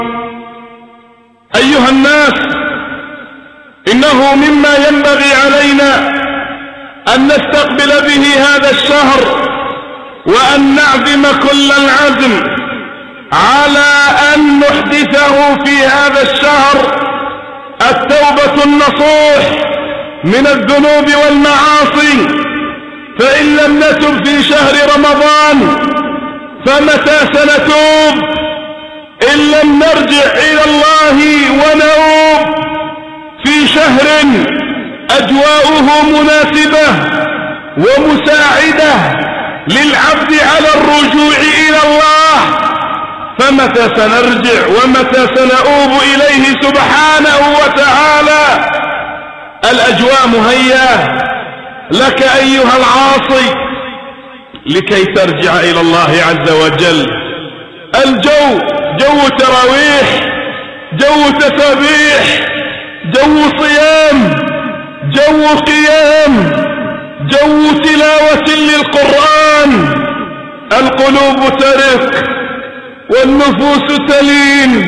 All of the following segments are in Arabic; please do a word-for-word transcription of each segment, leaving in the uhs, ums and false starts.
أيها الناس، إنه مما ينبغي علينا أن نستقبل به هذا الشهر وأن نعزم كل العزم على أن نحدثه في هذا الشهر التوبة النصوح من الذنوب والمعاصي. فإن لم نتب في شهر رمضان فمتى سنتوب؟ إن لم نرجع إلى الله ونؤوب في شهر أجواؤه مناسبة ومساعدة للعبد على الرجوع إلى الله، فمتى سنرجع ومتى سنؤوب إليه سبحانه وتعالى؟ الأجواء مهيئة لك أيها العاصي لكي ترجع إلى الله عز وجل. الجو جو تراويح، جو تسابيح، جو صيام، جو قيام، جو تلاوة للقرآن. القلوب ترق والنفوس تلين،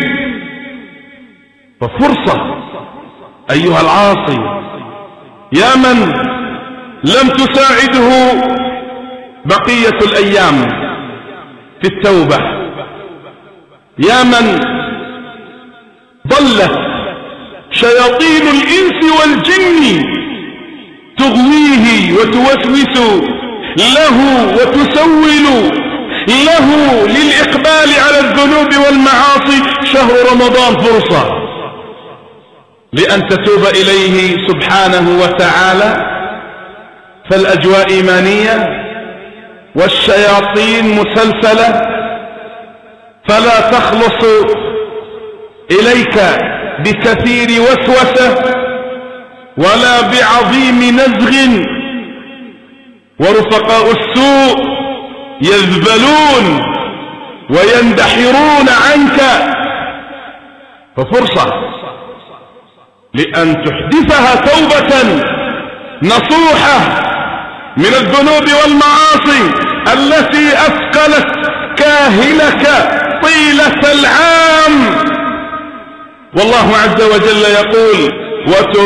ففرصة أيها العاصي يا من لم تساعده بقية الأيام في التوبة، يا من ضلت شياطين الإنس والجن تغويه وتوسوس له وتسول له للإقبال على الذنوب والمعاصي. شهر رمضان فرصة لأن تتوب إليه سبحانه وتعالى، فالأجواء إيمانية والشياطين مسلسلة، فلا تخلص إليك بكثير وسوسة ولا بعظيم نزغ، ورفقاء السوء يذبلون ويندحرون عنك. ففرصة لأن تحدثها توبة نصوحة من الذنوب والمعاصي التي أثقلت كاهلك طيلة العام. والله عز وجل يقول: